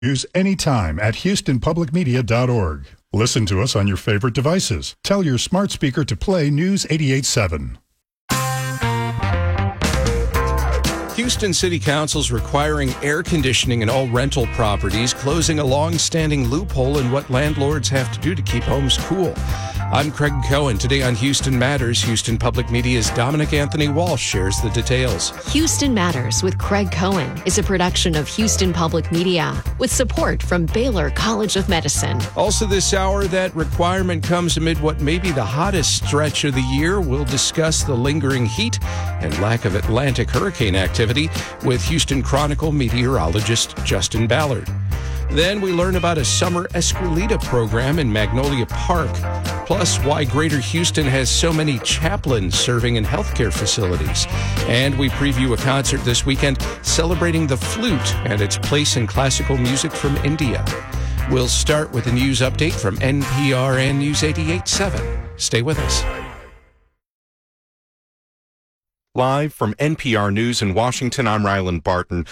News anytime at HoustonPublicMedia.org. Listen to us on your favorite devices. Tell your smart speaker to play News 88.7. Houston City Council's requiring air conditioning in all rental properties, closing a long-standing loophole in what landlords have to do to keep homes cool. I'm Craig Cohen. Today on Houston Matters, Houston Public Media's Dominic Anthony Walsh shares the details. Houston Matters with Craig Cohen is a production of Houston Public Media with support from Baylor College of Medicine. Also this hour, that requirement comes amid what may be the hottest stretch of the year. We'll discuss the lingering heat and lack of Atlantic hurricane activity with Houston Chronicle meteorologist Justin Ballard. Then we learn about a summer Esquilita program in Magnolia Park, plus why Greater Houston has so many chaplains serving in healthcare facilities. And we preview a concert this weekend celebrating the flute and its place in classical music from India. We'll start with a news update from NPR and News 88.7. Stay with us. Live from NPR News in Washington, I'm Ryland Barton.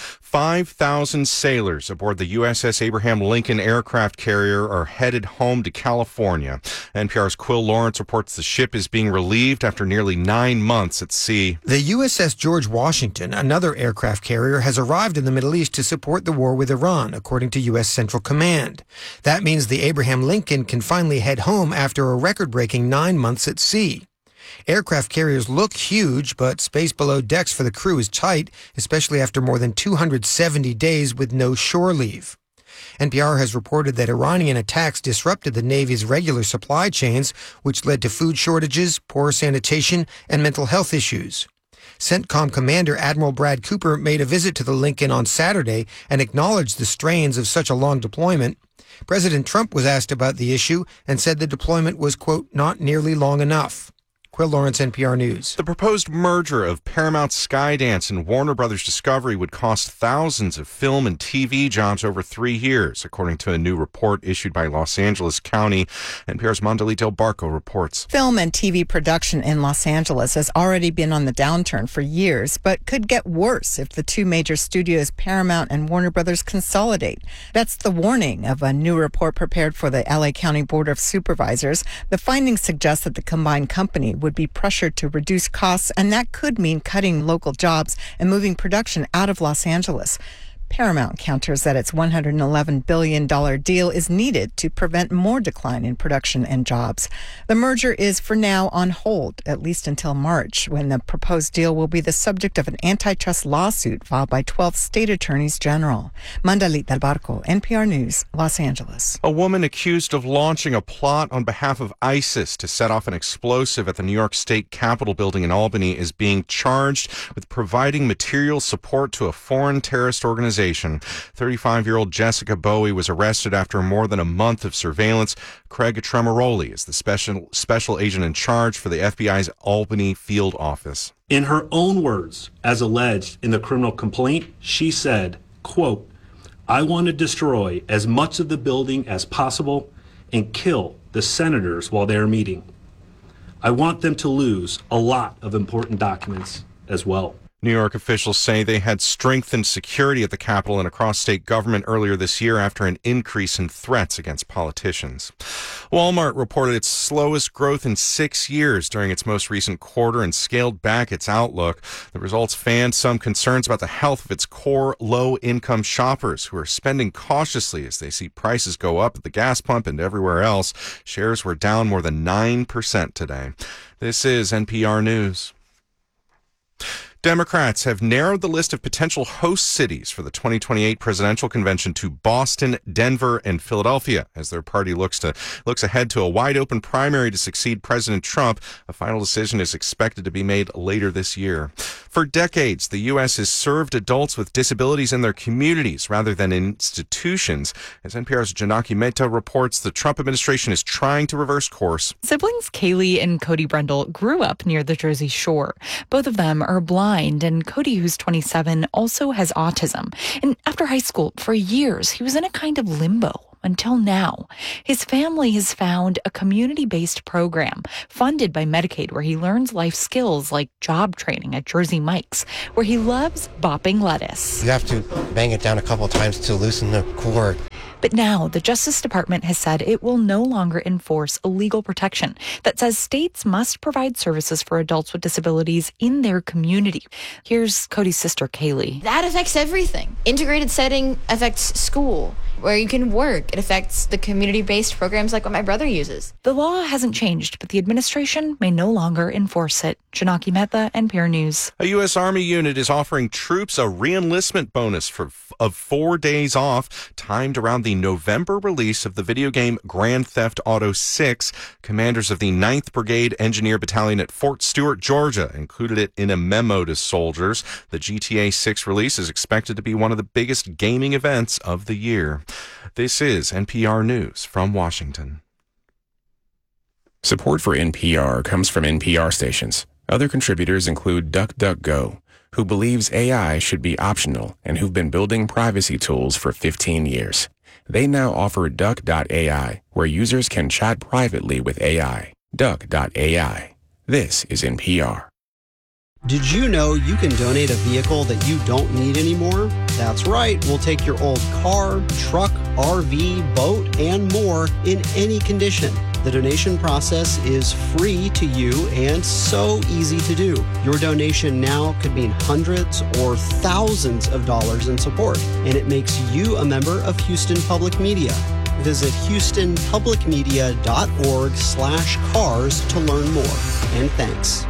5,000 sailors aboard the USS Abraham Lincoln aircraft carrier are headed home to California. NPR's Quill Lawrence reports the ship is being relieved after nearly 9 months at sea. The USS George Washington, another aircraft carrier, has arrived in the Middle East to support the war with Iran, according to U.S. Central Command. That means the Abraham Lincoln can finally head home after a record-breaking 9 months at sea. Aircraft carriers look huge, but space below decks for the crew is tight, especially after more than 270 days with no shore leave. NPR has reported that Iranian attacks disrupted the Navy's regular supply chains, which led to food shortages, poor sanitation, and mental health issues. CENTCOM Commander Admiral Brad Cooper made a visit to the Lincoln on Saturday and acknowledged the strains of such a long deployment. President Trump was asked about the issue and said the deployment was, quote, not nearly long enough. Quill Lawrence, NPR News. The proposed merger of Paramount Skydance and Warner Brothers Discovery would cost thousands of film and TV jobs over 3 years, according to a new report issued by Los Angeles County. NPR's Mondali Del Barco reports. Film and TV production in Los Angeles has already been on the downturn for years, but could get worse if the two major studios, Paramount and Warner Brothers, consolidate. That's the warning of a new report prepared for the LA County Board of Supervisors. The findings suggest that the combined company would be pressured to reduce costs, and that could mean cutting local jobs and moving production out of Los Angeles. Paramount counters that its $111 billion deal is needed to prevent more decline in production and jobs. The merger is for now on hold, at least until March, when the proposed deal will be the subject of an antitrust lawsuit filed by 12 state attorneys general. Mandalit Del Barco, NPR News, Los Angeles. A woman accused of launching a plot on behalf of ISIS to set off an explosive at the New York State Capitol building in Albany is being charged with providing material support to a foreign terrorist organization. 35-year-old Jessica Bowie was arrested after more than a month of surveillance. Craig Tremoroli is the special agent in charge for the FBI's Albany field office. In her own words, as alleged in the criminal complaint, she said, quote, I want to destroy as much of the building as possible and kill the senators while they are meeting. I want them to lose a lot of important documents as well. New York officials say they had strengthened security at the Capitol and across state government earlier this year after an increase in threats against politicians. Walmart reported its slowest growth in 6 years during its most recent quarter and scaled back its outlook. The results fanned some concerns about the health of its core low-income shoppers who are spending cautiously as they see prices go up at the gas pump and everywhere else. Shares were down more than 9% today. This is NPR News. Democrats have narrowed the list of potential host cities for the 2028 presidential convention to Boston, Denver, and Philadelphia as their party looks ahead to a wide-open primary to succeed President Trump. A final decision is expected to be made later this year. For decades, the U.S. has served adults with disabilities in their communities rather than in institutions. As NPR's Janaki Mehta reports, the Trump administration is trying to reverse course. Siblings Kaylee and Cody Brendel grew up near the Jersey Shore. Both of them are blind, and Cody, who's 27, also has autism. And after high school, for years, he was in a kind of limbo. until now. His family has found a community-based program funded by Medicaid where he learns life skills like job training at Jersey Mike's, where he loves bopping lettuce. You have to bang it down a couple of times to loosen the cord. But now the Justice Department has said it will no longer enforce a legal protection that says states must provide services for adults with disabilities in their community. Here's Cody's sister, Kaylee. That affects everything. Integrated setting affects school, where you can work. It affects the community-based programs like what my brother uses. The law hasn't changed, but the administration may no longer enforce it. Janaki Mehta, NPR News. A U.S. Army unit is offering troops a re-enlistment bonus of 4 days off, timed around the November release of the video game Grand Theft Auto 6. Commanders of the 9th Brigade Engineer Battalion at Fort Stewart, Georgia, included it in a memo to soldiers. The GTA 6 release is expected to be one of the biggest gaming events of the year. This is NPR News from Washington. Support for NPR comes from NPR stations. Other contributors include DuckDuckGo, who believes AI should be optional and who've been building privacy tools for 15 years. They now offer Duck.ai, where users can chat privately with AI. Duck.ai. This is NPR. Did you know you can donate a vehicle that you don't need anymore? That's right. We'll take your old car, truck, RV, boat, and more in any condition. The donation process is free to you and so easy to do. Your donation now could mean hundreds or thousands of dollars in support, and it makes you a member of Houston Public Media. Visit houstonpublicmedia.org/cars to learn more. And thanks.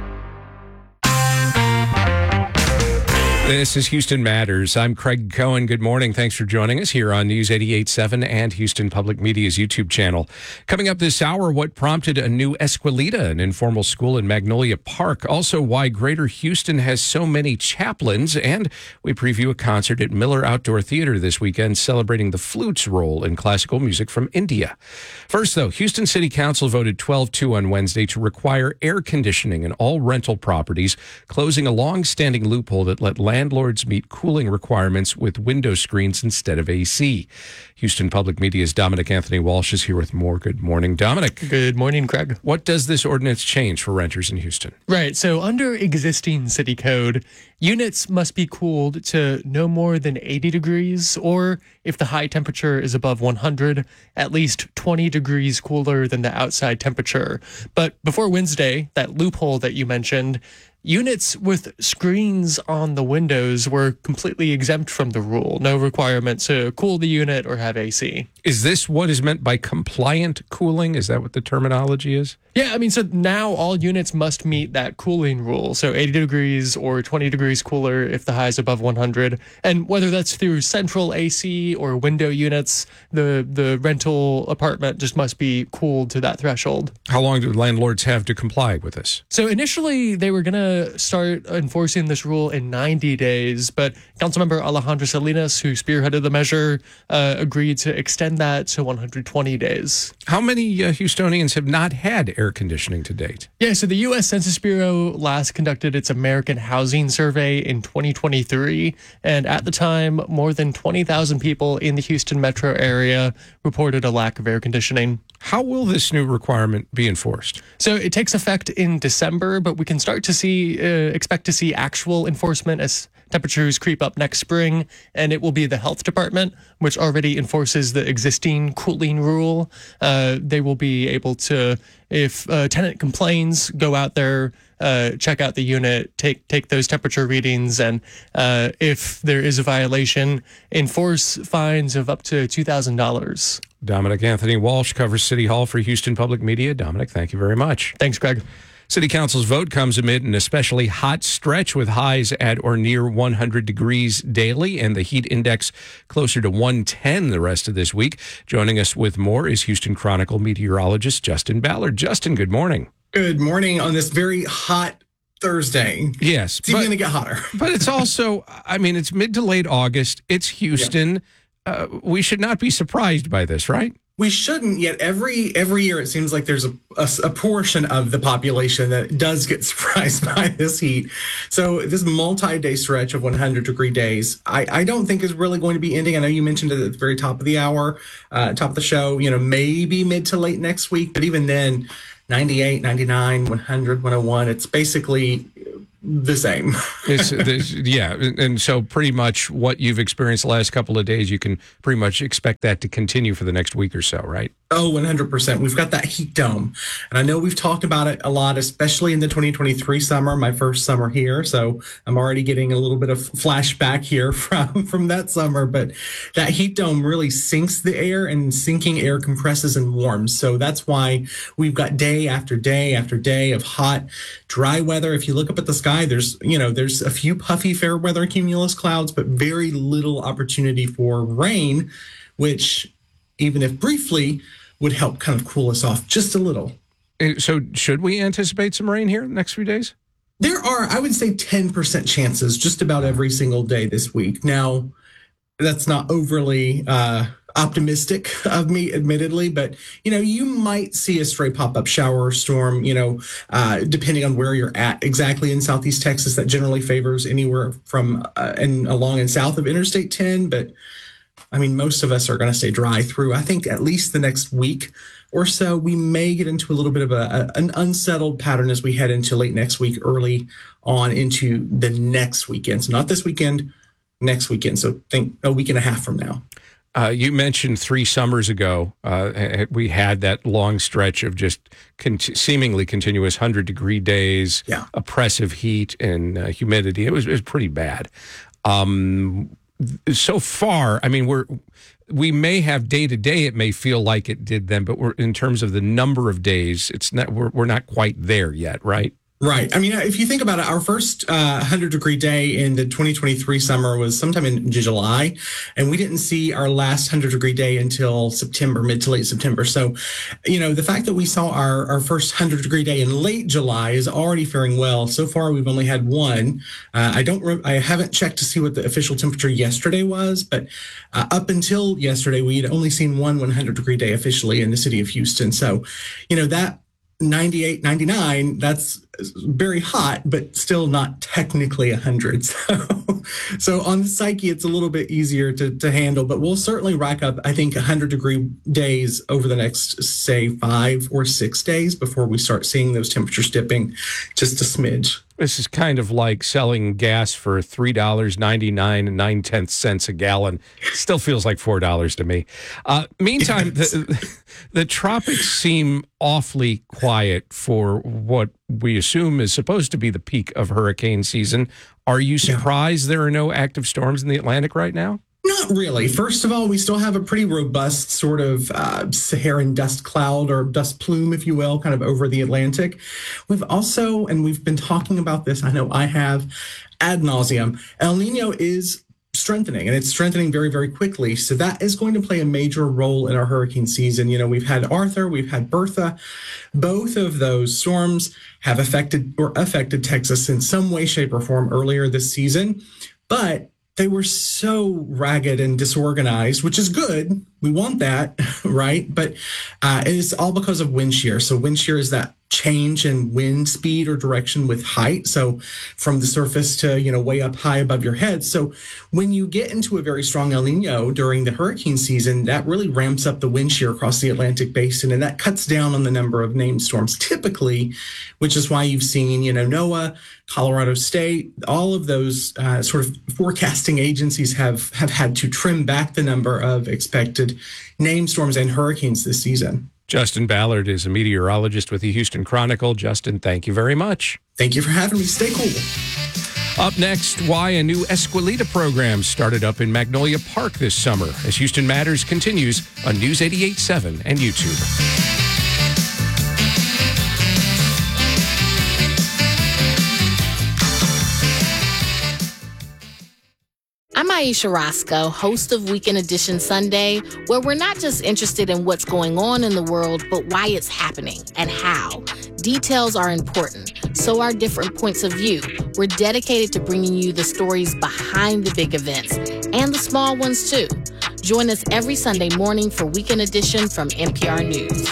This is Houston Matters. I'm Craig Cohen. Good morning. Thanks for joining us here on News 88.7 and Houston Public Media's YouTube channel. Coming up this hour, what prompted a new Escuelita, an informal school in Magnolia Park. Also, why Greater Houston has so many chaplains. And we preview a concert at Miller Outdoor Theater this weekend celebrating the flute's role in classical music from India. First, though, Houston City Council voted 12-2 on Wednesday to require air conditioning in all rental properties, closing a long-standing loophole that let landlords meet cooling requirements with window screens instead of AC. Houston Public Media's Dominic Anthony Walsh is here with more. Good morning, Dominic. Good morning, Craig. What does this ordinance change for renters in Houston? Right. So under existing city code, units must be cooled to no more than 80 degrees, or if the high temperature is above 100, at least 20 degrees cooler than the outside temperature. But before Wednesday, that loophole that you mentioned, units with screens on the windows were completely exempt from the rule. No requirement to cool the unit or have AC. Is this what is meant by compliant cooling? Is that what the terminology is? Yeah, I mean, so now all units must meet that cooling rule. So 80 degrees or 20 degrees cooler if the high is above 100. And whether that's through central AC or window units, the rental apartment just must be cooled to that threshold. How long do landlords have to comply with this? So initially, they were going to start enforcing this rule in 90 days, but Councilmember Alejandra Salinas, who spearheaded the measure, agreed to extend that to 120 days. How many Houstonians have not had air conditioning to date? Yeah, so the U.S. Census Bureau last conducted its American Housing Survey in 2023, and at the time, more than 20,000 people in the Houston metro area reported a lack of air conditioning. How will this new requirement be enforced? So it takes effect in December, but we can start to expect to see actual enforcement as temperatures creep up next spring, and it will be the health department, which already enforces the existing cooling rule. They will be able to, if a tenant complains, go out there, check out the unit, take those temperature readings, and if there is a violation, enforce fines of up to $2,000. Dominic Anthony Walsh covers City Hall for Houston Public Media. Dominic, thank you very much. Thanks, Craig. City Council's vote comes amid an especially hot stretch with highs at or near 100 degrees daily and the heat index closer to 110 the rest of this week. Joining us with more is Houston Chronicle meteorologist Justin Ballard. Justin, good morning. Good morning on this very hot Thursday. Yes. It's even going to get hotter. But it's also, I mean, it's mid to late August. It's Houston. Yeah. We should not be surprised by this, right? We shouldn't, yet every year it seems like there's a portion of the population that does get surprised by this heat. So this multi-day stretch of 100-degree days, I don't think is really going to be ending. I know you mentioned it at the very top of the hour, top of the show, maybe mid to late next week. But even then, 98, 99, 100, 101, it's basically the same. Yeah. And so pretty much what you've experienced the last couple of days, you can pretty much expect that to continue for the next week or so, right? Oh, 100%. We've got that heat dome. And I know we've talked about it a lot, especially in the 2023 summer, my first summer here. So I'm already getting a little bit of flashback here from that summer. But that heat dome really sinks the air, and sinking air compresses and warms. So that's why we've got day after day after day of hot, dry weather. If you look up at the sky, there's a few puffy fair weather cumulus clouds, but very little opportunity for rain, which, even if briefly, would help kind of cool us off just a little. So should we anticipate some rain here in the next few days? There are, I would say, 10% chances just about every single day this week. Now, that's not overly optimistic of me, admittedly, but, you might see a stray pop-up shower or storm, depending on where you're at exactly in Southeast Texas. That generally favors anywhere from and along and south of Interstate 10, but I mean, most of us are going to stay dry through, I think, at least the next week or so. We may get into a little bit of an unsettled pattern as we head into late next week, early on into the next weekend. So not this weekend, next weekend. So think a week and a half from now. You mentioned 3 summers ago, we had that long stretch of just seemingly continuous 100-degree days, oppressive heat and humidity. It was pretty bad. So far, I mean, we may have day to day, it may feel like it did then, but in terms of the number of days, we're not quite there yet, right? Right. I mean, if you think about it, our first 100-degree day in the 2023 summer was sometime in July, and we didn't see our last 100-degree day until September, mid to late September. So, the fact that we saw our first 100-degree day in late July is already faring well. So far, we've only had one. I haven't checked to see what the official temperature yesterday was, but up until yesterday, we'd only seen one 100-degree day officially in the city of Houston. So, that 98, 99, that's very hot, but still not technically 100. So on the psyche, it's a little bit easier to handle, but we'll certainly rack up, I think, 100-degree days over the next, say, 5 or 6 days before we start seeing those temperatures dipping just a smidge. This is kind of like selling gas for $3.99 a gallon. It still feels like $4 to me. Meantime, the tropics seem awfully quiet for what we assume is supposed to be the peak of hurricane season. Are you surprised there are no active storms in the Atlantic right now? Not really. First of all, we still have a pretty robust sort of Saharan dust cloud, or dust plume, if you will, kind of over the Atlantic. We've also, and we've been talking about this, I know I have, ad nauseum, El Nino is strengthening, and it's strengthening very, very quickly. So that is going to play a major role in our hurricane season. We've had Arthur, we've had Bertha. Both of those storms have affected Texas in some way, shape, or form earlier this season, but they were so ragged and disorganized, which is good. We want that, right? But it is all because of wind shear. So wind shear is that change in wind speed or direction with height. So from the surface to, way up high above your head. So when you get into a very strong El Nino during the hurricane season, that really ramps up the wind shear across the Atlantic basin, and that cuts down on the number of named storms typically, which is why you've seen, NOAA, Colorado State, all of those sort of forecasting agencies have had to trim back the number of expected named storms and hurricanes this season. Justin Ballard is a meteorologist with the Houston Chronicle. Justin, thank you very much. Thank you for having me. Stay cool. Up next, why a new Esquilita program started up in Magnolia Park this summer as Houston Matters continues on News 88.7 and YouTube. I'm Aisha Roscoe, host of Weekend Edition Sunday, where we're not just interested in what's going on in the world, but why it's happening and how. Details are important, so are different points of view. We're dedicated to bringing you the stories behind the big events and the small ones, too. Join us every Sunday morning for Weekend Edition from NPR News.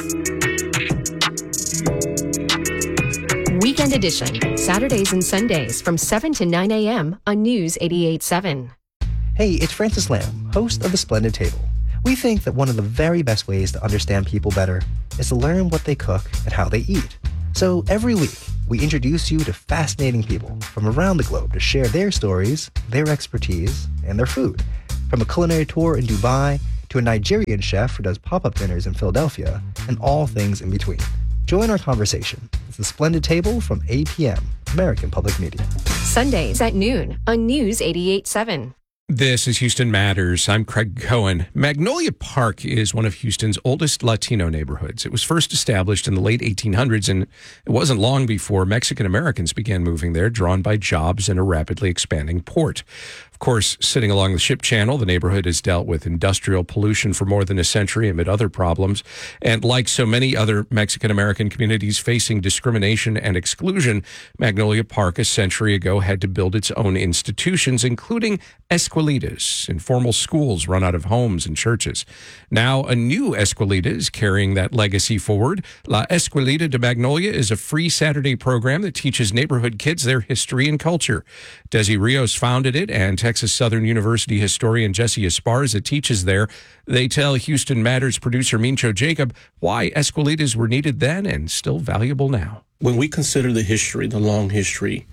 Weekend Edition, Saturdays and Sundays from 7 to 9 a.m. on News 88.7. Hey, it's Francis Lamb, host of The Splendid Table. We think that one of the very best ways to understand people better is to learn what they cook and how they eat. So every week, we introduce you to fascinating people from around the globe to share their stories, their expertise, and their food. From a culinary tour in Dubai to a Nigerian chef who does pop-up dinners in Philadelphia, and all things in between. Join our conversation. It's The Splendid Table from 8 p.m., American Public Media. Sundays at noon on News 88.7. This is Houston Matters. I'm Craig Cohen. Magnolia Park is one of Houston's oldest Latino neighborhoods. It was first established in the late 1800s, and it wasn't long before Mexican Americans began moving there, drawn by jobs and a rapidly expanding port. Of course, sitting along the ship channel, the neighborhood has dealt with industrial pollution for more than a century amid other problems. And like so many other Mexican-American communities facing discrimination and exclusion, Magnolia Park a century ago had to build its own institutions, including escuelitas, informal schools run out of homes and churches. Now, a new escuelita is carrying that legacy forward. La Escuelita de Magnolia is a free Saturday program that teaches neighborhood kids their history and culture. Desi Rios founded it, and Texas Southern University historian Jesse Esparza teaches there. They tell Houston Matters producer Mincho Jacob why escuelitas were needed then and still valuable now. When we consider the history, the long history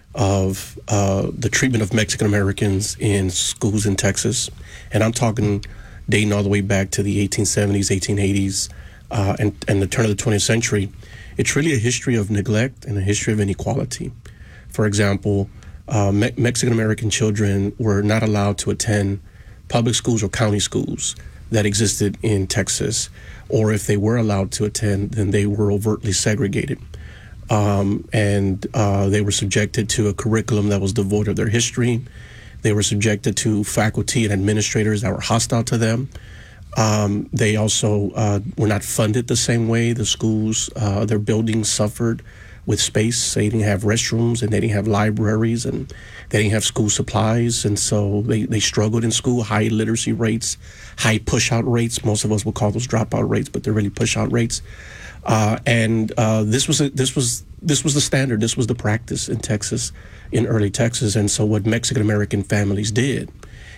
of the treatment of Mexican Americans in schools in Texas, and I'm talking dating all the way back to the 1870s, 1880s, and the turn of the 20th century, it's really a history of neglect and a history of inequality. For example, Mexican American children were not allowed to attend public schools or county schools that existed in Texas, or if they were allowed to attend, then they were overtly segregated. And they were subjected to a curriculum that was devoid of their history. They were subjected to faculty and administrators that were hostile to them. They also were not funded the same way. The schools, their buildings suffered with space. They didn't have restrooms, and they didn't have libraries, and they didn't have school supplies. And so they struggled in school, high literacy rates, high push-out rates. Most of us would call those dropout rates, but they're really push-out rates. This was the standard. This was the practice in Texas, in early Texas. And so what Mexican American families did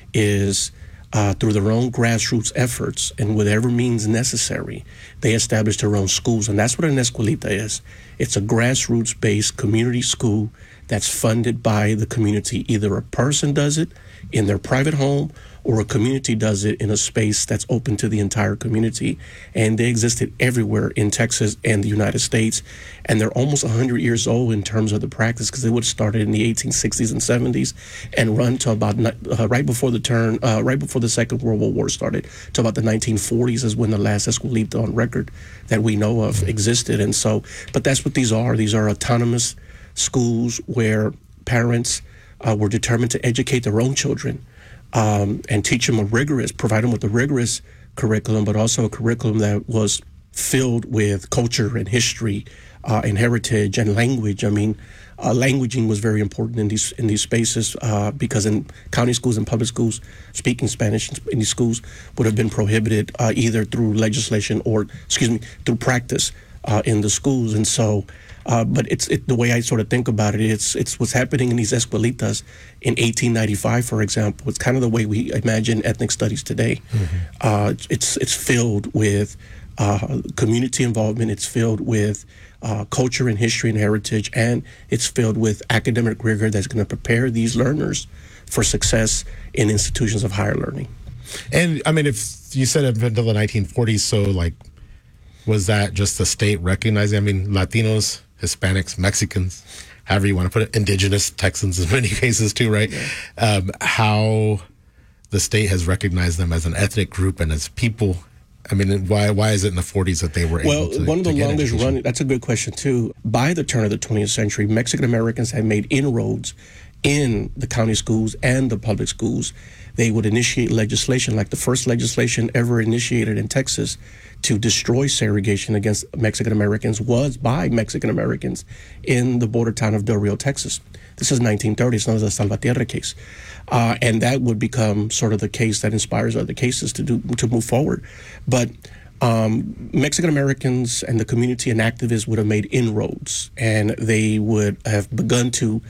is through their own grassroots efforts and whatever means necessary, they established their own schools. And that's what an escuelita is. It's a grassroots-based community school that's funded by the community. Either a person does it in their private home, or a community does it in a space that's open to the entire community. And they existed everywhere in Texas and the United States. And they're almost 100 years old in terms of the practice, because they would have started in the 1860s and 70s and run to about right before the Second World War started, to about the 1940s is when the last escuelita on record that we know of existed. And so, but that's what these are. These are autonomous schools where parents were determined to educate their own children and teach them provide them with a rigorous curriculum, but also a curriculum that was filled with culture and history and heritage and language. I mean, languaging was very important in these spaces because in county schools and public schools, speaking Spanish in these schools would have been prohibited either through legislation or, through practice in the schools. And so, but the way I sort of think about it, it's what's happening in these escuelitas in 1895, for example. It's kind of the way we imagine ethnic studies today. Mm-hmm. It's filled with community involvement. It's filled with culture and history and heritage, and it's filled with academic rigor that's going to prepare these learners for success in institutions of higher learning. And I mean, if you said it until the 1940s, so like, was that just the state recognizing? I mean, Latinos, Hispanics, Mexicans, however you want to put it, indigenous Texans in many cases too, right? Yeah. How the state has recognized them as an ethnic group and as people. I mean, why is it in the 40s that they were able to? Well, one of the longest running, that's a good question too. By the turn of the 20th century, Mexican Americans had made inroads in the county schools and the public schools, they would initiate legislation, like the first legislation ever initiated in Texas to destroy segregation against Mexican Americans was by Mexican Americans in the border town of Del Rio, Texas. This is 1930. It's known as the Salvatierra case. And that would become sort of the case that inspires other cases to move forward. But Mexican Americans and the community and activists would have made inroads, and they would have begun to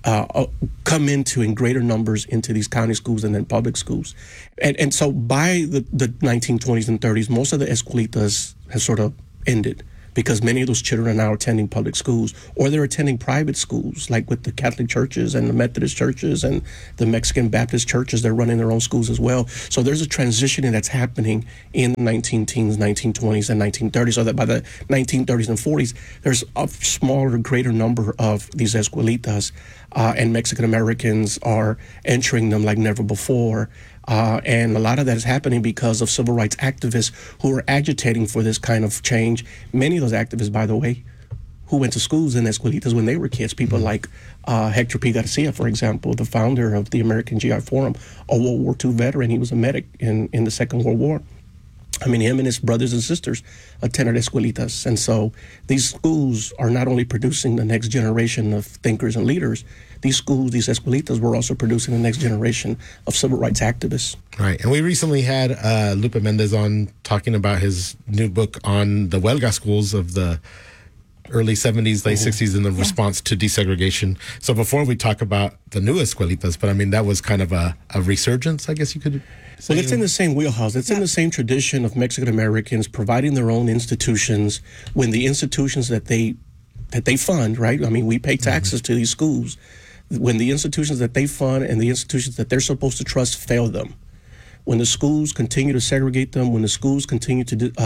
come into in greater numbers into these county schools and then public schools. And so by the 1920s and 30s, most of the escuelitas has sort of ended, because many of those children are now attending public schools, or they're attending private schools, like with the Catholic churches and the Methodist churches and the Mexican Baptist churches. They're running their own schools as well. So there's a transitioning that's happening in the 19-teens, 1920s, and 1930s, so that by the 1930s and 40s, there's a smaller, greater number of these escuelitas, and Mexican Americans are entering them like never before. And a lot of that is happening because of civil rights activists who are agitating for this kind of change. Many of those activists, by the way, who went to schools in escuelitas when they were kids, people like Hector P. Garcia, for example, the founder of the American GI Forum, a World War II veteran. He was a medic in the Second World War. I mean, him and his brothers and sisters attended escuelitas. And so these schools are not only producing the next generation of thinkers and leaders, these schools, these escuelitas, were also producing the next generation of civil rights activists. Right. And we recently had Lupe Mendez on talking about his new book on the Huelga schools of the early 70s, late 60s in the response to desegregation. So before we talk about the new escuelitas, but I mean, that was kind of a resurgence, I guess you could say. Well, it's in the same wheelhouse. It's in the same tradition of Mexican Americans providing their own institutions when the institutions that they fund, right? I mean, we pay taxes to these schools. When the institutions that they fund and the institutions that they're supposed to trust fail them, when the schools continue to segregate them, when the schools continue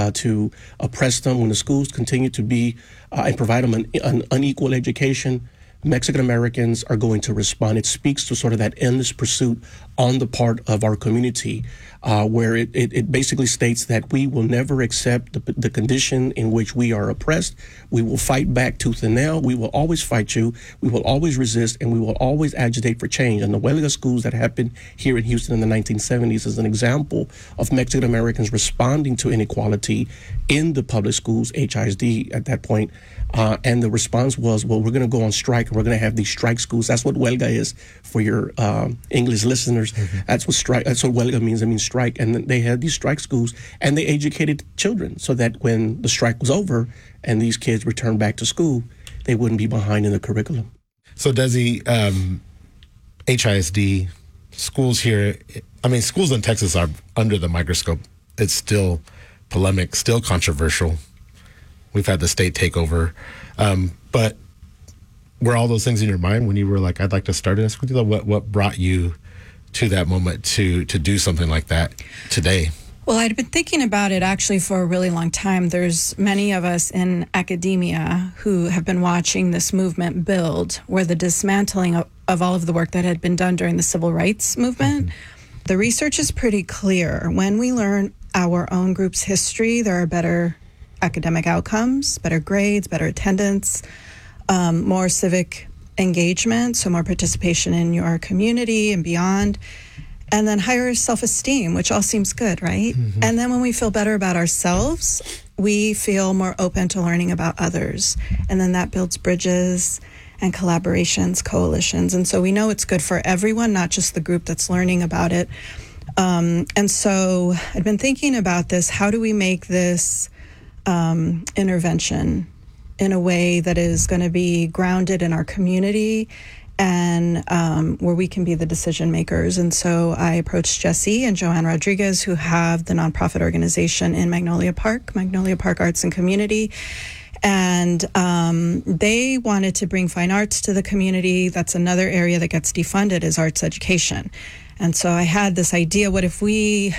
to oppress them, when the schools continue to be and provide them an unequal education, Mexican Americans are going to respond. It speaks to sort of that endless pursuit on the part of our community, where it basically states that we will never accept the condition in which we are oppressed. We will fight back tooth and nail. We will always fight you. We will always resist, and we will always agitate for change. And the Huelga schools that happened here in Houston in the 1970s is an example of Mexican Americans responding to inequality in the public schools, HISD at that point. And the response was, well, we're going to go on strike, and we're going to have these strike schools. That's what Huelga is for your English listeners. Mm-hmm. That's what Huelga means. It means strike. And they had these strike schools, and they educated children so that when the strike was over and these kids returned back to school, they wouldn't be behind in the curriculum. So Desi, HISD, schools here, I mean, schools in Texas are under the microscope. It's still polemic, still controversial. We've had the state take over. But were all those things in your mind when you were like, I'd like to start an escuelita? What brought you to that moment to do something like that today? Well, I'd been thinking about it actually for a really long time. There's many of us in academia who have been watching this movement build, where the dismantling of all of the work that had been done during the civil rights movement. Mm-hmm. The research is pretty clear. When we learn our own group's history, there are better academic outcomes, better grades, better attendance, more civic engagement, so more participation in your community and beyond, and then higher self-esteem, which all seems good, right? Mm-hmm. And then when we feel better about ourselves, we feel more open to learning about others. And then that builds bridges and collaborations, coalitions. And so we know it's good for everyone, not just the group that's learning about it. And so I'd been thinking about this. How do we make this intervention in a way that is going to be grounded in our community and where we can be the decision makers? And so I approached Jesse and Joanne Rodriguez, who have the nonprofit organization in Magnolia Park Arts and Community. And they wanted to bring fine arts to the community. That's another area that gets defunded, is arts education. And so I had this idea, what if we,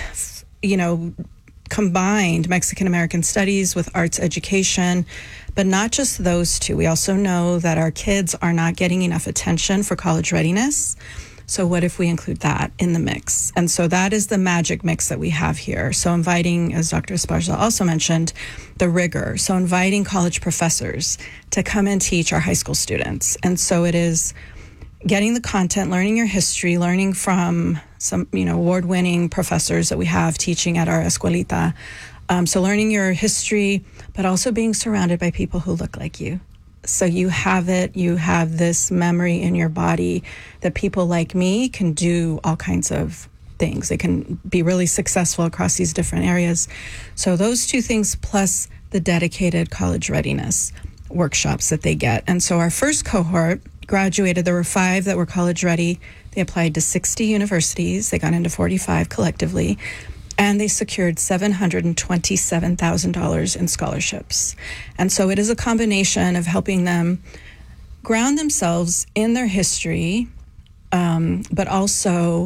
combined Mexican American studies with arts education, but not just those two. We also know that our kids are not getting enough attention for college readiness. So what if we include that in the mix? And so that is the magic mix that we have here. So inviting, as Dr. Esparza also mentioned, the rigor. So inviting college professors to come and teach our high school students. And so it is getting the content, learning your history, learning from some, award-winning professors that we have teaching at our escuelita. So learning your history, but also being surrounded by people who look like you. So you have this memory in your body that people like me can do all kinds of things. They can be really successful across these different areas. So those two things plus the dedicated college readiness workshops that they get. And so our first cohort graduated. There were 5 that were college ready. They applied to 60 universities. They got into 45 collectively. And they secured $727,000 in scholarships. And so it is a combination of helping them ground themselves in their history, but also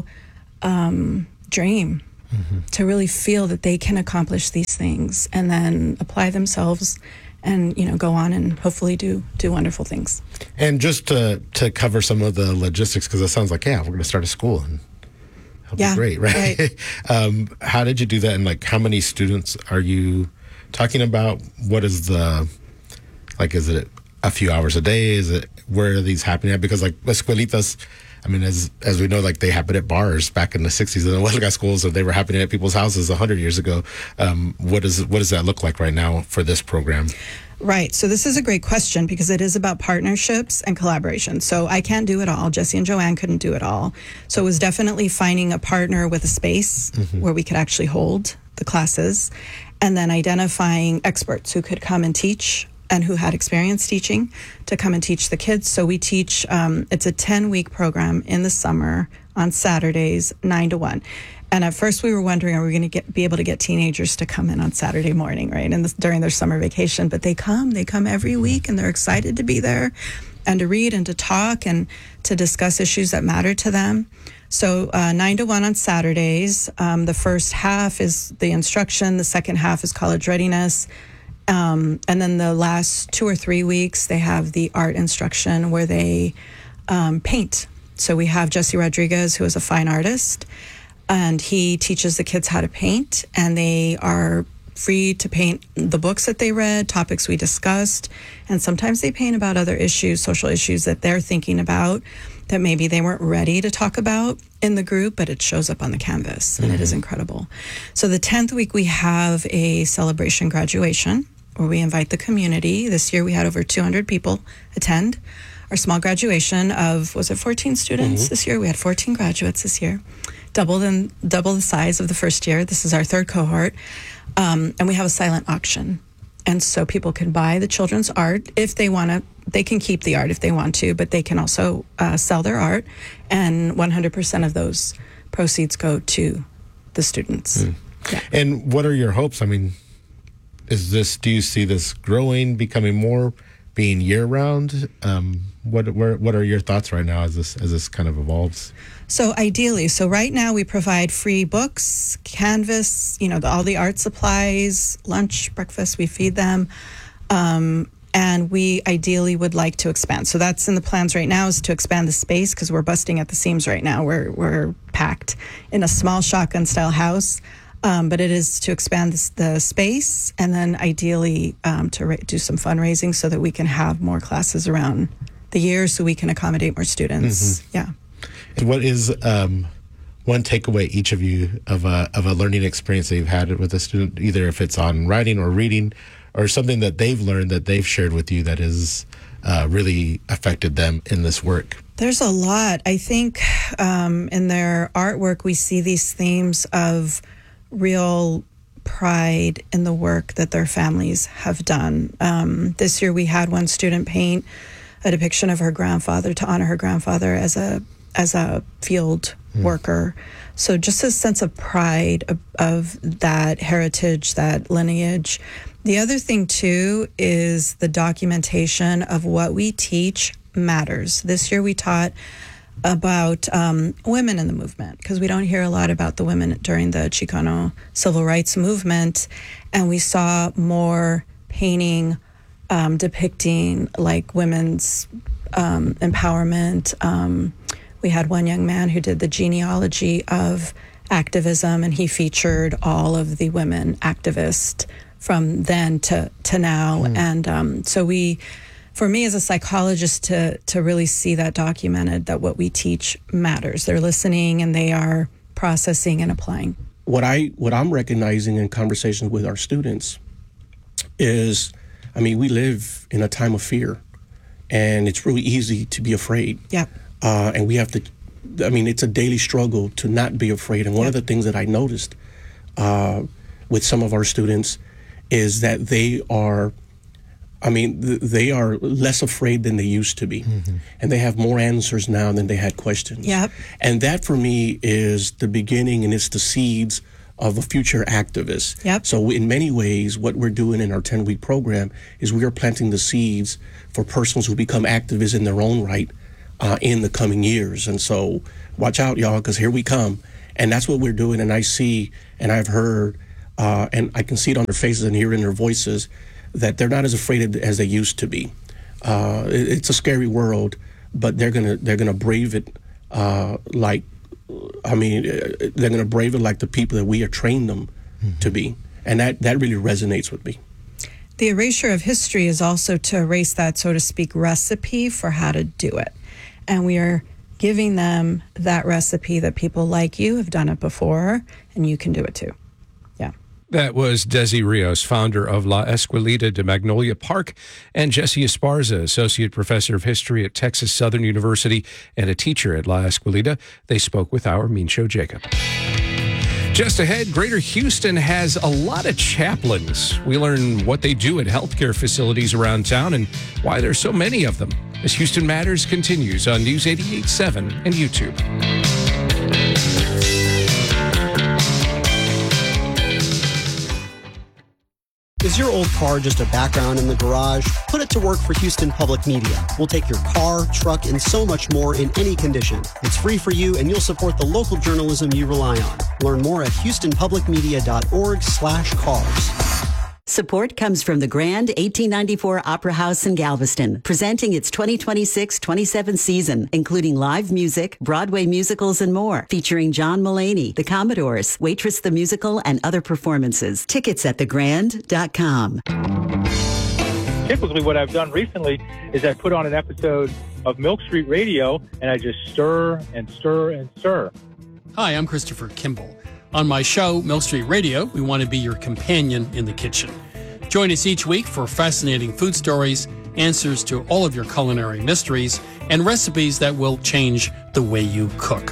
dream, to really feel that they can accomplish these things and then apply themselves and, go on and hopefully do wonderful things. And just to cover some of the logistics, because it sounds like, we're going to start a school and that'll be great, right? How did you do that? And how many students are you talking about? What is is it a few hours a day? Is it, where are these happening at? Because escuelitas, as we know, they happen at bars back in the 60s, and the Huelga schools, they were happening at people's houses 100 years ago. What does that look like right now for this program? Right. So this is a great question because it is about partnerships and collaboration. So I can't do it all. Jesse and Joanne couldn't do it all. So it was definitely finding a partner with a space where we could actually hold the classes, and then identifying experts who could come and teach and who had experience teaching to come and teach the kids. So we teach, it's a 10-week program in the summer on Saturdays, 9 to 1. And at first we were wondering, are we going to be able to get teenagers to come in on Saturday morning, right? And during their summer vacation, but they come every week, and they're excited to be there and to read and to talk and to discuss issues that matter to them. So 9 to 1 on Saturdays. The first half is the instruction. The second half is college readiness. And then the last 2 or 3 weeks, they have the art instruction where they paint. So we have Jesse Rodriguez, who is a fine artist, and he teaches the kids how to paint, and they are free to paint the books that they read, topics we discussed, and sometimes they paint about other issues, social issues that they're thinking about that maybe they weren't ready to talk about in the group, but it shows up on the canvas, and it is incredible. So the 10th week, we have a celebration graduation where we invite the community. This year we had over 200 people attend our small graduation of, 14 students? This year we had 14 graduates this year. Double the size of the first year. This is our third cohort. And we have a silent auction. And so people can buy the children's art if they want to. They can keep the art if they want to, but they can also sell their art. And 100% of those proceeds go to the students. Yeah. And what are your hopes? Do you see this growing, becoming more, being year-round? What are your thoughts right now as this kind of evolves? So ideally, right now we provide free books, canvas, all the art supplies, lunch, breakfast, we feed them. And we ideally would like to expand. So that's in the plans right now, is to expand the space, because we're busting at the seams right now. We're packed in a small shotgun-style house. But it is to expand the space, and then ideally to do some fundraising so that we can have more classes around the year so we can accommodate more students. Yeah. And what is one takeaway each of you of a learning experience that you've had with a student, either if it's on writing or reading, or something that they've learned that they've shared with you that has really affected them in this work? There's a lot. I think in their artwork we see these themes of real pride in the work that their families have done. This year we had one student paint a depiction of her grandfather to honor her grandfather as a field worker. So just a sense of pride of that heritage, that lineage. The other thing too is the documentation of what we teach matters. This year we taught about women in the movement, because we don't hear a lot about the women during the Chicano civil rights movement, and we saw more painting depicting women's empowerment. We had one young man who did the genealogy of activism, and he featured all of the women activists from then to now. And so we for me as a psychologist to really see that documented, that what we teach matters. They're listening and they are processing and applying. What I'm recognizing in conversations with our students is, we live in a time of fear, and it's really easy to be afraid. Yep. And we have to, it's a daily struggle to not be afraid. And one of the things that I noticed with some of our students is that they are less afraid than they used to be. Mm-hmm. And they have more answers now than they had questions. Yep. And that for me is the beginning, and it's the seeds of a future activist. Yep. So in many ways, what we're doing in our 10-week program is we are planting the seeds for persons who become activists in their own right in the coming years. And so watch out, y'all, because here we come. And that's what we're doing. And I see, and I've heard, and I can see it on their faces and hear it in their voices, that they're not as afraid as they used to be. It's a scary world, but they're gonna brave it they're gonna brave it like the people that we have trained them to be. And that really resonates with me. The erasure of history is also to erase that, so to speak, recipe for how to do it. And we are giving them that recipe that people like you have done it before, and you can do it too. Yeah. That was Desi Rios, founder of La Escuelita de Magnolia Park, and Jesse Esparza, associate professor of history at Texas Southern University and a teacher at La Escuelita. They spoke with our Mean-Show Jacob. Just ahead, Greater Houston has a lot of chaplains. We learn what they do at healthcare facilities around town and why there's so many of them. As Houston Matters continues on News 88.7 and YouTube. Is your old car just a background in the garage? Put it to work for Houston Public Media. We'll take your car, truck, and so much more in any condition. It's free for you, and you'll support the local journalism you rely on. Learn more at houstonpublicmedia.org/cars. Support comes from the Grand 1894 Opera House in Galveston, presenting its 2026-27 season, including live music, Broadway musicals, and more, featuring John Mulaney, the Commodores, Waitress the Musical, and other performances. Tickets at thegrand.com. Typically what I've done recently is I put on an episode of Milk Street Radio, and I just stir and stir and stir. Hi, I'm Christopher Kimball. On my show, Milk Street Radio, we want to be your companion in the kitchen. Join us each week for fascinating food stories, answers to all of your culinary mysteries, and recipes that will change the way you cook.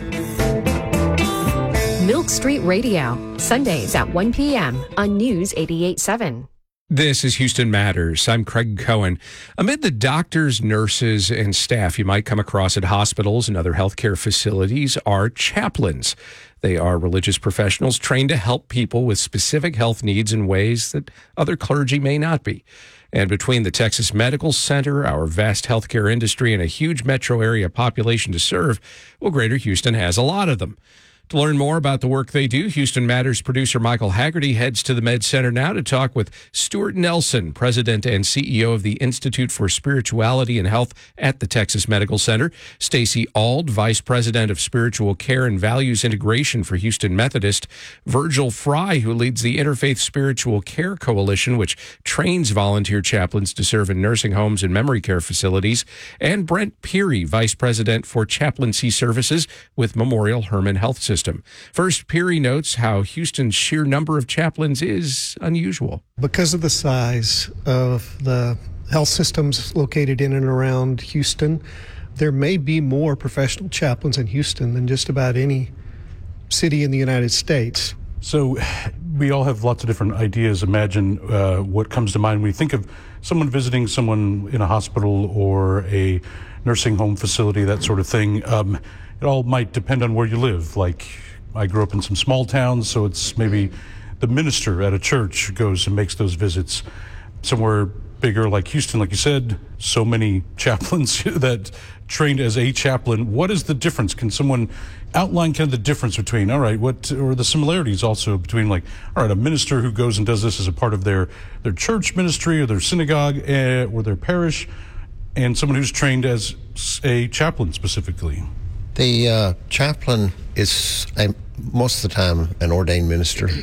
Milk Street Radio, Sundays at 1 p.m. on News 88.7. This is Houston Matters. I'm Craig Cohen. Amid the doctors, nurses, and staff you might come across at hospitals and other healthcare facilities are chaplains. They are religious professionals trained to help people with specific health needs in ways that other clergy may not be. And between the Texas Medical Center, our vast healthcare industry, and a huge metro area population to serve, well, Greater Houston has a lot of them. To learn more about the work they do, Houston Matters producer Michael Haggerty heads to the Med Center now to talk with Stuart Nelson, president and CEO of the Institute for Spirituality and Health at the Texas Medical Center, Stacy Auld, vice president of Spiritual Care and Values Integration for Houston Methodist, Virgil Fry, who leads the Interfaith Spiritual Care Coalition, which trains volunteer chaplains to serve in nursing homes and memory care facilities, and Brent Peary, vice president for chaplaincy services with Memorial Hermann Health System. First, Peary notes how Houston's sheer number of chaplains is unusual. Because of the size of the health systems located in and around Houston, there may be more professional chaplains in Houston than just about any city in the United States. So we all have lots of different ideas. Imagine what comes to mind when you think of someone visiting someone in a hospital or a nursing home facility, that sort of thing. It all might depend on where you live. Like, I grew up in some small towns, so it's maybe the minister at a church goes and makes those visits. Somewhere bigger like Houston, like you said, so many chaplains that trained as a chaplain. What is the difference? Can someone outline kind of the difference between, all right, what, or the similarities also between, like, all right, a minister who goes and does this as a part of their church ministry or their synagogue or their parish, and someone who's trained as a chaplain specifically? The chaplain is most of the time an ordained minister,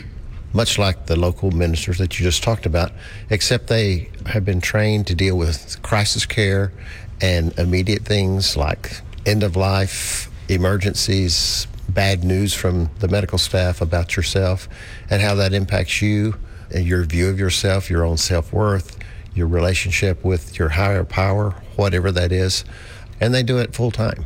much like the local ministers that you just talked about, except they have been trained to deal with crisis care and immediate things like end of life, emergencies, bad news from the medical staff about yourself and how that impacts you and your view of yourself, your own self-worth, your relationship with your higher power, whatever that is. And they do it full time.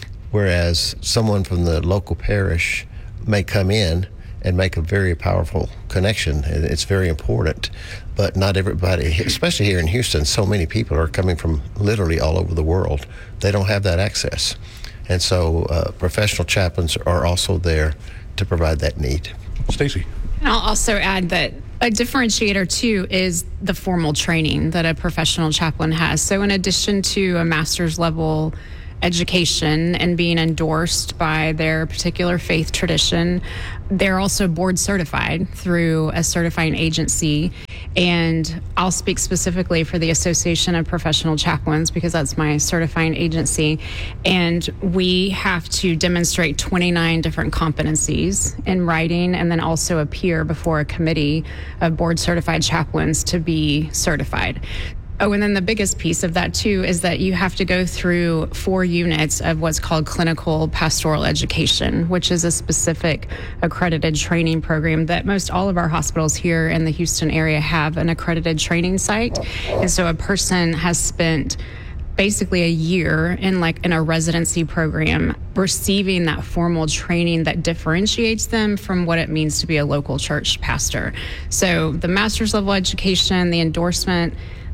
Whereas someone from the local parish may come in and make a very powerful connection, and it's very important. But not everybody, especially here in Houston, so many people are coming from literally all over the world. They don't have that access. And so professional chaplains are also there to provide that need. Stacey. And I'll also add that a differentiator, too, is the formal training that a professional chaplain has. So in addition to a master's level education and being endorsed by their particular faith tradition, they're also board certified through a certifying agency. And I'll speak specifically for the Association of Professional Chaplains because that's my certifying agency. And we have to demonstrate 29 different competencies in writing and then also appear before a committee of board certified chaplains to be certified. Oh, and then the biggest piece of that, too, is that you have to go through 4 units of what's called clinical pastoral education, which is a specific accredited training program that most all of our hospitals here in the Houston area have an accredited training site. And so a person has spent basically a year in a residency program receiving that formal training that differentiates them from what it means to be a local church pastor. So the master's level education, the endorsement,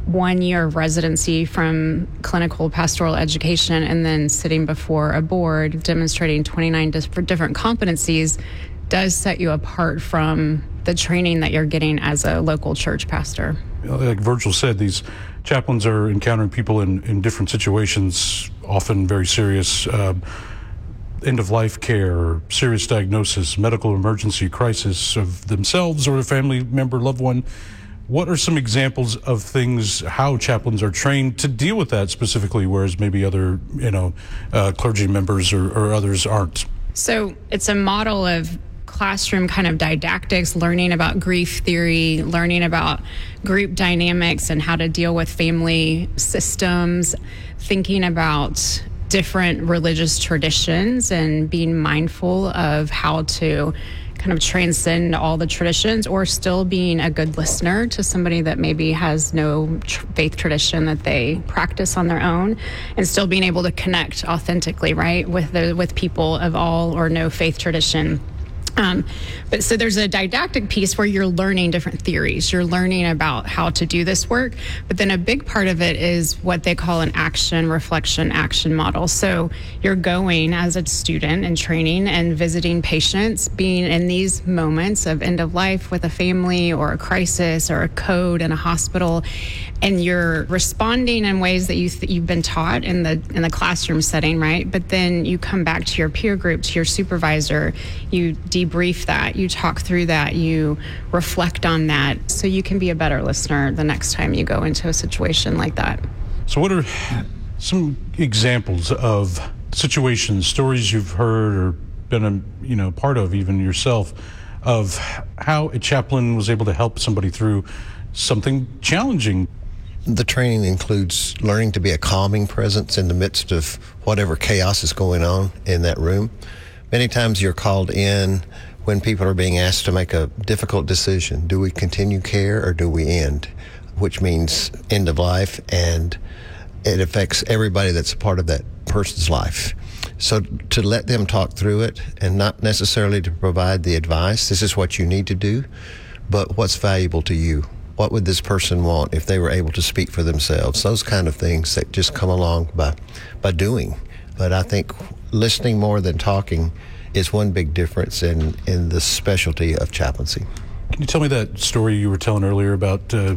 1 year of residency from clinical pastoral education, and then sitting before a board demonstrating 29 different competencies does set you apart from the training that you're getting as a local church pastor. Like Virgil said, these chaplains are encountering people in different situations, often very serious end-of-life care, serious diagnosis, medical emergency, crisis of themselves or a family member, loved one. What are some examples of things, how chaplains are trained to deal with that specifically, whereas maybe other, clergy members or others aren't? So it's a model of classroom kind of didactics, learning about grief theory, learning about group dynamics and how to deal with family systems, thinking about different religious traditions and being mindful of how to kind of transcend all the traditions, or still being a good listener to somebody that maybe has no faith tradition that they practice on their own, and still being able to connect authentically, right, with people of all or no faith tradition. But so there's a didactic piece where you're learning different theories. You're learning about how to do this work. But then a big part of it is what they call an action, reflection, action model. So you're going as a student and training and visiting patients, being in these moments of end of life with a family or a crisis or a code in a hospital. And you're responding in ways that you've been taught in the classroom setting, right? But then you come back to your peer group, to your supervisor, you debrief that, you talk through that, you reflect on that, so you can be a better listener the next time you go into a situation like that. So what are some examples of situations, stories you've heard or been a part of even yourself, of how a chaplain was able to help somebody through something challenging? The training includes learning to be a calming presence in the midst of whatever chaos is going on in that room. Many times you're called in when people are being asked to make a difficult decision. Do we continue care or do we end? Which means end of life, and it affects everybody that's a part of that person's life. So to let them talk through it, and not necessarily to provide the advice, this is what you need to do, but what's valuable to you. What would this person want if they were able to speak for themselves? Those kind of things that just come along by doing. But I think listening more than talking is one big difference in the specialty of chaplaincy. Can you tell me that story you were telling earlier about the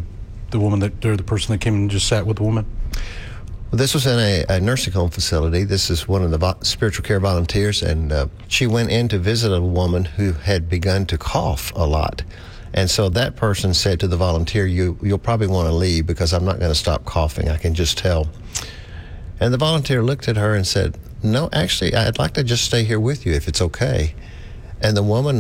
person that came and just sat with the woman? Well, this was in a nursing home facility. This is one of the spiritual care volunteers, and she went in to visit a woman who had begun to cough a lot. And so that person said to the volunteer, you'll probably want to leave because I'm not going to stop coughing. I can just tell. And the volunteer looked at her and said, no, actually, I'd like to just stay here with you if it's okay. And the woman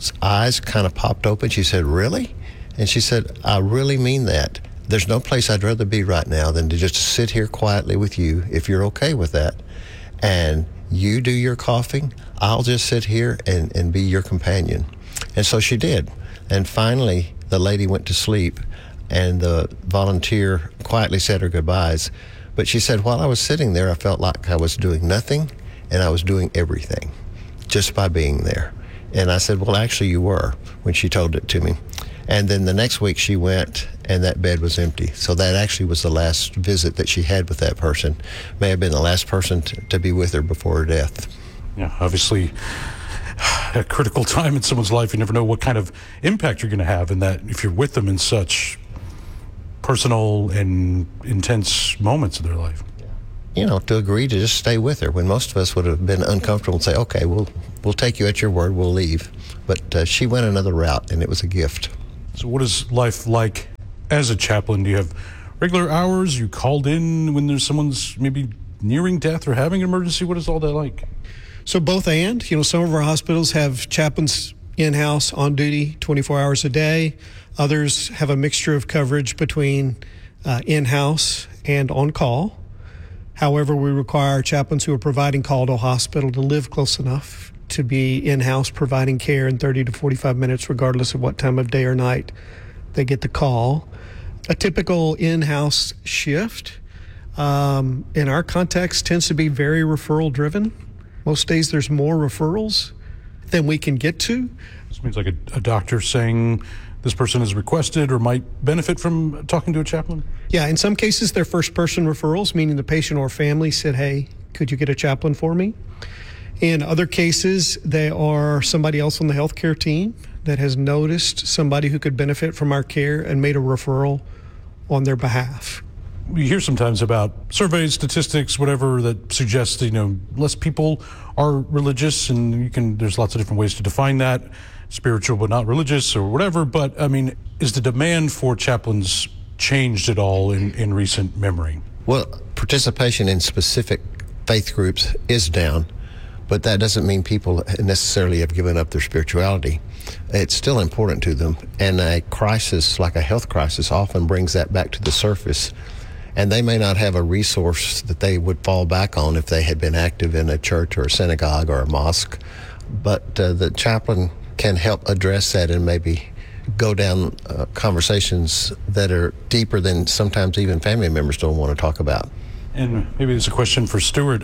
eyes kind of popped open. She said, "Really?" And she said, "I really mean that. There's no place I'd rather be right now than to just sit here quietly with you, if you're okay with that. And you do your coughing, I'll just sit here and be your companion." And so she did. And finally, the lady went to sleep, and the volunteer quietly said her goodbyes. But she said, while I was sitting there, I felt like I was doing nothing, and I was doing everything just by being there. And I said, well, actually, you were, when she told it to me. And then the next week she went, and that bed was empty. So that actually was the last visit that she had with that person. May have been the last person to be with her before her death. Yeah, obviously a critical time in someone's life. You never know what kind of impact you're going to have, and that if you're with them in such personal and intense moments of their life. You know, to agree to just stay with her when most of us would have been uncomfortable and say, okay, we'll take you at your word, we'll leave. But she went another route, and it was a gift. So what is life like as a chaplain? Do you have regular hours? You called in when there's someone's maybe nearing death or having an emergency? What is all that like? So both and. You know, some of our hospitals have chaplains in-house on duty 24 hours a day. Others have a mixture of coverage between in-house and on-call. However, we require our chaplains who are providing call to a hospital to live close enough to be in-house providing care in 30 to 45 minutes, regardless of what time of day or night they get the call. A typical in-house shift, in our context, tends to be very referral-driven. Most days there's more referrals than we can get to. This means like a doctor saying this person is requested or might benefit from talking to a chaplain? Yeah, in some cases they're first-person referrals, meaning the patient or family said, hey, could you get a chaplain for me? In other cases, they are somebody else on the healthcare team that has noticed somebody who could benefit from our care and made a referral on their behalf. We hear sometimes about surveys, statistics, whatever, that suggests, less people are religious, and there's lots of different ways to define that, spiritual but not religious or whatever. But, is the demand for chaplains changed at all in recent memory? Well, participation in specific faith groups is down, but that doesn't mean people necessarily have given up their spirituality. It's still important to them, and a crisis like a health crisis often brings that back to the surface. And they may not have a resource that they would fall back on if they had been active in a church or a synagogue or a mosque. But the chaplain can help address that and maybe go down conversations that are deeper than sometimes even family members don't want to talk about. And maybe it's a question for Stuart.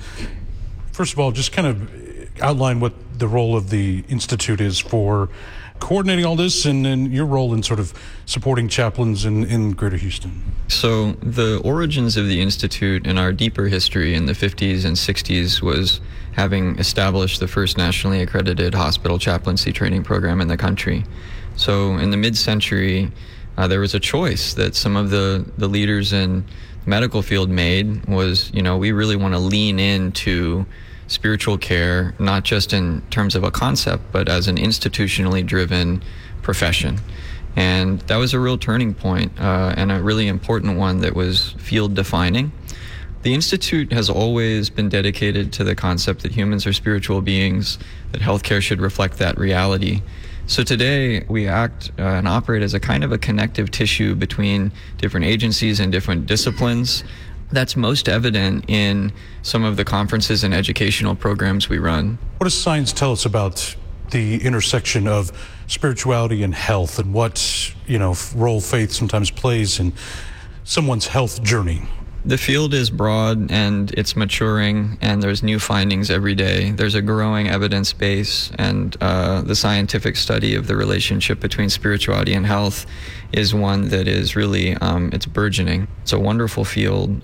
First of all, just kind of outline what the role of the Institute is for coordinating all this, and then your role in sort of supporting chaplains in Greater Houston. So the origins of the Institute and our deeper history in the 50s and 60s was having established the first nationally accredited hospital chaplaincy training program in the country. So in the mid-century, there was a choice that some of the leaders in the medical field made was, we really want to lean into spiritual care, not just in terms of a concept, but as an institutionally driven profession. And that was a real turning point, and a really important one that was field defining. The Institute has always been dedicated to the concept that humans are spiritual beings, that healthcare should reflect that reality. So today we act and operate as a kind of a connective tissue between different agencies and different disciplines. That's most evident in some of the conferences and educational programs we run. What does science tell us about the intersection of spirituality and health, and what, role faith sometimes plays in someone's health journey? The field is broad and it's maturing, and there's new findings every day. There's a growing evidence base, and the scientific study of the relationship between spirituality and health is one that is really, it's burgeoning. It's a wonderful field.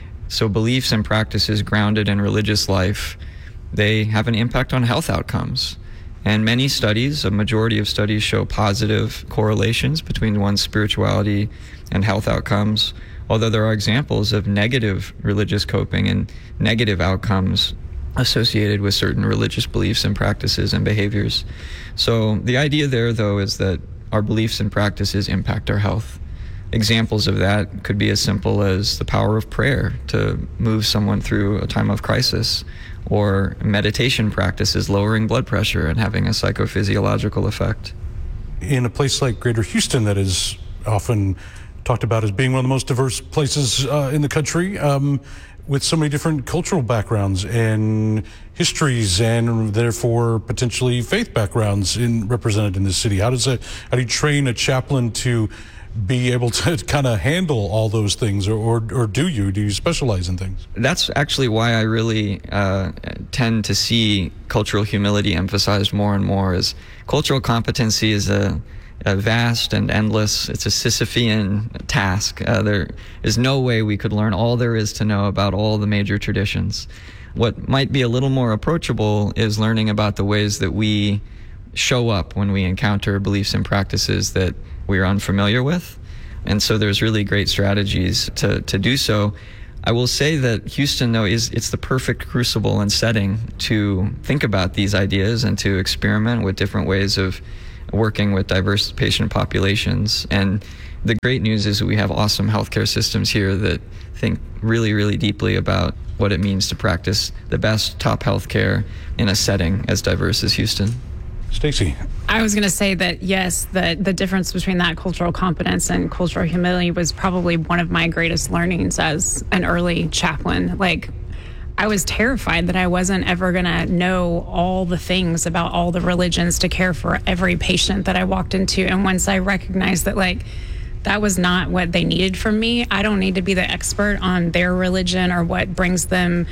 So beliefs and practices grounded in religious life, they have an impact on health outcomes. And many studies, a majority of studies, show positive correlations between one's spirituality and health outcomes, although there are examples of negative religious coping and negative outcomes associated with certain religious beliefs and practices and behaviors. So the idea there, though, is that our beliefs and practices impact our health. Examples of that could be as simple as the power of prayer to move someone through a time of crisis, or meditation practices lowering blood pressure and having a psychophysiological effect. In a place like Greater Houston that is often talked about as being one of the most diverse places in the country, with so many different cultural backgrounds and histories, and therefore potentially faith backgrounds represented in this city. How do you train a chaplain to be able to kind of handle all those things, or do you specialize in things? That's actually why I really tend to see cultural humility emphasized more and more. Is cultural competency is a vast and endless, it's a Sisyphean task. There is no way we could learn all there is to know about all the major traditions. What might be a little more approachable is learning about the ways that we show up when we encounter beliefs and practices that we are unfamiliar with. And so there's really great strategies to do so. I will say that Houston, though, it's the perfect crucible and setting to think about these ideas and to experiment with different ways of working with diverse patient populations. And the great news is that we have awesome healthcare systems here that think really, really deeply about what it means to practice the best top healthcare in a setting as diverse as Houston. Stacey. I was going to say that, yes, the difference between that cultural competence and cultural humility was probably one of my greatest learnings as an early chaplain. Like, I was terrified that I wasn't ever going to know all the things about all the religions to care for every patient that I walked into. And once I recognized that, like, that was not what they needed from me, I don't need to be the expert on their religion or what brings them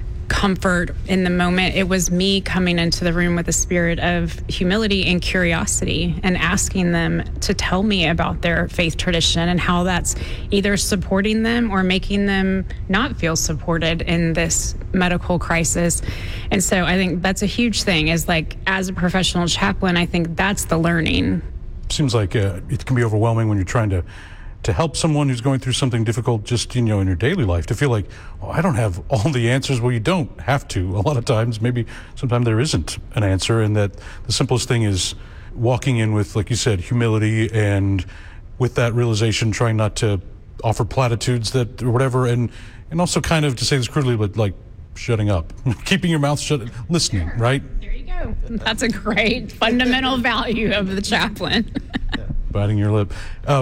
comfort in the moment. It was me coming into the room with a spirit of humility and curiosity and asking them to tell me about their faith tradition and how that's either supporting them or making them not feel supported in this medical crisis. And so I think that's a huge thing, is like, as a professional chaplain, I think that's the learning. Seems like it can be overwhelming when you're trying to help someone who's going through something difficult just, in your daily life, to feel like, oh, I don't have all the answers. Well, you don't have to. A lot of times, maybe sometimes there isn't an answer, and that the simplest thing is walking in with, like you said, humility, and with that realization, trying not to offer platitudes that or whatever, and also kind of, to say this crudely, but like shutting up, keeping your mouth shut, listening, right? There you go. That's a great fundamental value of the chaplain. Biting your lip.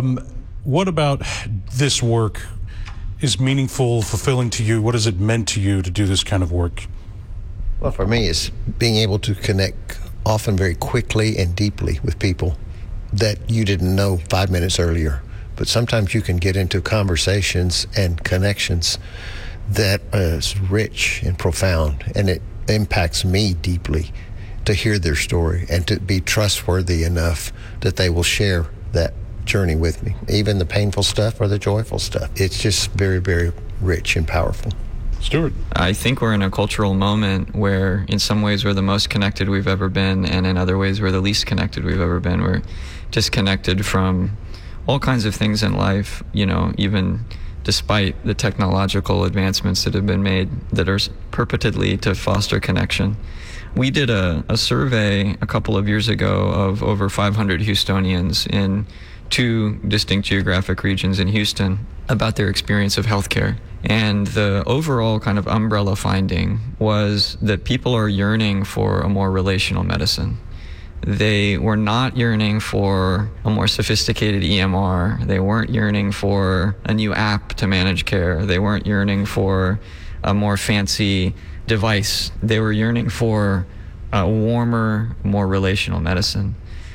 What about this work is meaningful, fulfilling to you? What has it meant to you to do this kind of work? Well, for me, it's being able to connect often very quickly and deeply with people that you didn't know 5 minutes earlier. But sometimes you can get into conversations and connections that is rich and profound, and it impacts me deeply to hear their story and to be trustworthy enough that they will share that journey with me, even the painful stuff or the joyful stuff. It's just very, very rich and powerful. Stuart. I think we're in a cultural moment where in some ways we're the most connected we've ever been, and in other ways we're the least connected we've ever been. We're disconnected from all kinds of things in life, even despite the technological advancements that have been made that are purportedly to foster connection. We did a survey a couple of years ago of over 500 Houstonians in 2 distinct geographic regions in Houston about their experience of healthcare. And the overall kind of umbrella finding was that people are yearning for a more relational medicine. They were not yearning for a more sophisticated EMR. They weren't yearning for a new app to manage care. They weren't yearning for a more fancy device. They were yearning for a warmer, more relational medicine.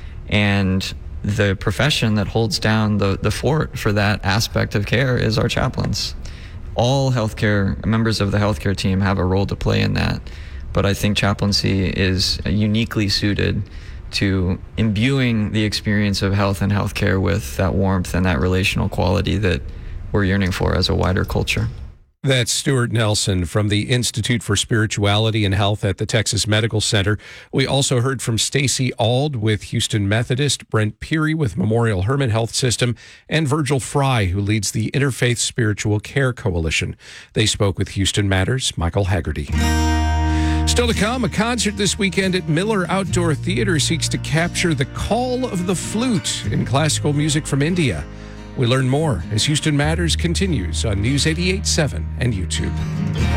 And the profession that holds down the fort for that aspect of care is our chaplains. All healthcare members of the healthcare team have a role to play in that, but I think chaplaincy is uniquely suited to imbuing the experience of health and healthcare with that warmth and that relational quality that we're yearning for as a wider culture. That's Stuart Nelson from the Institute for Spirituality and Health at the Texas Medical Center. We also heard from Stacey Auld with Houston Methodist, Brent Peary with Memorial Hermann Health System, and Virgil Fry, who leads the Interfaith Spiritual Care Coalition. They spoke with Houston Matters' Michael Haggerty. Still to come, a concert this weekend at Miller Outdoor Theater seeks to capture the call of the flute in classical music from India. We learn more as Houston Matters continues on News 88.7 and YouTube.